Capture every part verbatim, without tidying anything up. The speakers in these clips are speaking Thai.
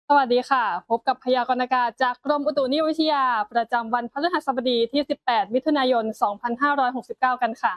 สวัสดีค่ะพบกับพยากรณ์อากาศจากกรมอุตุนิยมวิทยาประจำวันพฤหัสบดีที่ สิบแปด มิถุนายน สองพันห้าร้อยหกสิบเก้า กันค่ะ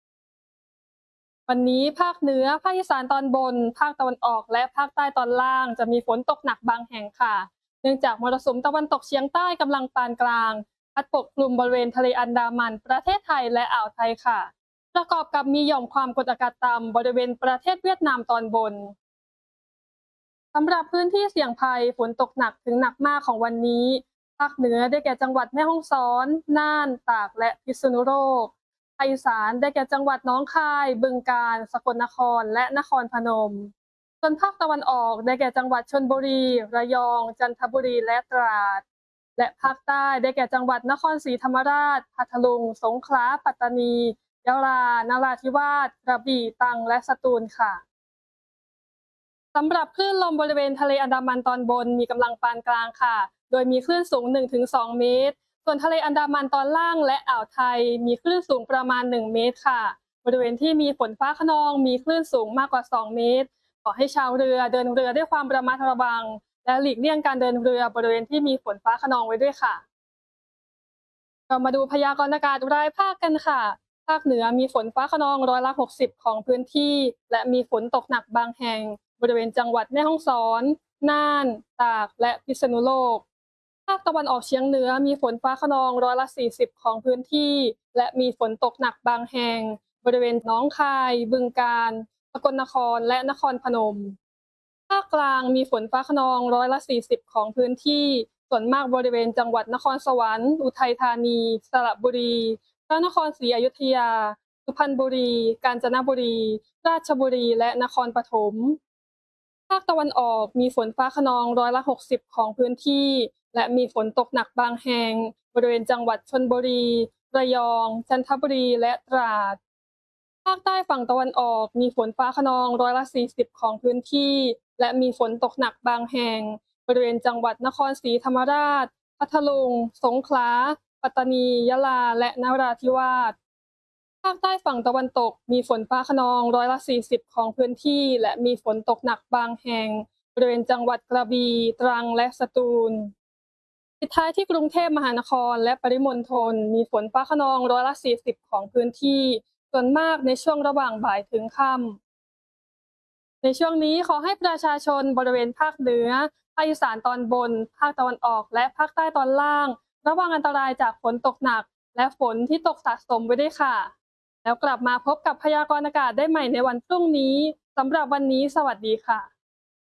วันนี้ภาคเหนือภาคอีสานตอนบนภาคตะวันออกและภาคใต้ตอนล่างจะมีฝนตกหนักบางแห่งค่ะเนื่องจากมรสุมตะวันตกเฉียงใต้กำลังปานกลางพัดปกคลุมบริเวณทะเลอันดามันประเทศไทยและอ่าวไทยค่ะประกอบกับมีหย่อมความกดอากาศต่ำบริเวณประเทศเวียดนามตอนบน สำหรับพื้นที่เสี่ยงภัยฝนตกหนักถึงหนักมากของวันนี้ภาคเหนือได้แก่จังหวัดแม่ฮ่องสอนน่านตากและพิษณุโลกภาคอีสานได้แก่จังหวัดหนองคายบึงกาฬสกลนครและนครพนมส่วนภาคตะวันออกได้แก่จังหวัดชลบุรีระยองจันทบุรีและตราดและภาคใต้ได้แก่จังหวัดนครศรีธรรมราชพัทลุงสงขลาปัตตานียะลานราธิวาสกระบี่ตรังและสตูลค่ะ สำหรับคลื่นลมบริเวณทะเลอันดามันตอนบนมีกำลังปานกลางค่ะ โดยมีคลื่นสูง หนึ่งถึงสอง เมตร ส่วนทะเลอันดามันตอนล่างและอ่าวไทยมีคลื่นสูงประมาณ หนึ่ง เมตรค่ะ บริเวณที่มีฝนฟ้าคะนองมีคลื่นสูงมากกว่า สอง เมตร ขอให้ชาวเรือเดินเรือด้วยความระมัดระวังและหลีกเลี่ยงการเดินเรือบริเวณที่มีฝนฟ้าคะนองไว้ด้วยค่ะ เรามาดูพยากรณ์อากาศรายภาคกันค่ะ ภาคเหนือมีฝนฟ้าคะนองร้อยละหกสิบของพื้นที่ และมีฝนตกหนักบางแห่งบริเวณจังหวัดแม่ฮ่องสอนน่านตากและพิษณุโลก ภาคตะวันออกเฉียงเหนือมีฝนฟ้าคะนองร้อยละสี่สิบของพื้นที่ และมีฝนตกหนักบางแห่งบริเวณหนองคายบึงกาฬสกลนครและนครพนม ภาคกลางมีฝนฟ้าคะนองร้อยละสี่สิบของพื้นที่ ส่วนมากบริเวณจังหวัดนครสวรรค์ อุทัยธานี สระบุรี พระนครศรีอยุธยา สุพรรณบุรี กาญจนบุรี ราชบุรี และนครปฐม ภาคตะวันออกมีฝนฟ้าคะนองร้อยละหกสิบของพื้นที่ และมีฝนตกหนักบางแห่งบริเวณจังหวัดชลบุรี ระยอง จันทบุรี และตราด ภาคใต้ฝั่งตะวันออกมีฝนฟ้าคะนองร้อยละสี่สิบของพื้นที่ และมีฝนตกหนักบางแห่งบริเวณจังหวัดนครศรีธรรมราช พัทลุง สงขลา ปัตตานี ยะลา และนราธิวาส ภาคใต้ฝั่งตะวันตกมีฝนฟ้าคะนองร้อยละสี่สิบของพื้นที่ และมีฝนตกหนักบางแห่งบริเวณจังหวัดกระบี่ตรังและสตูล ปิดท้ายที่กรุงเทพมหานครและปริมณฑลมีฝนฟ้าคะนองร้อยละสี่สิบของพื้นที่ ส่วนมากในช่วงระหว่างบ่ายถึงค่ำในช่วงนี้ขอให้ประชาชนบริเวณภาคเหนือภาคอีสานตอนบน ภาคตะวันออกและภาคใต้ตอนล่าง ระวังอันตรายจากฝนตกหนักและฝนที่ตกสะสมไว้ด้วยค่ะ แล้วกลับมาพบกับพยากรณ์อากาศได้ใหม่ในวันพรุ่งนี้สำหรับวันนี้สวัสดีค่ะ